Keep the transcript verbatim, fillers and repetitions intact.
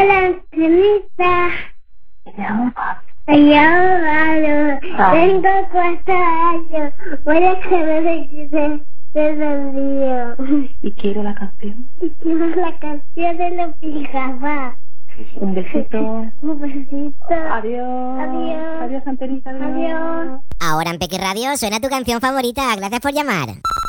de la entrevista. Yo hablo, tengo cuatro años, voy a querer de del río. Y quiero la canción. Y quiero la canción de los pijamas. Un besito. Un besito. Adiós. Adiós. Adiós, Antenita. Adiós. Adiós. Ahora en Peque Radio suena tu canción favorita. Gracias por llamar.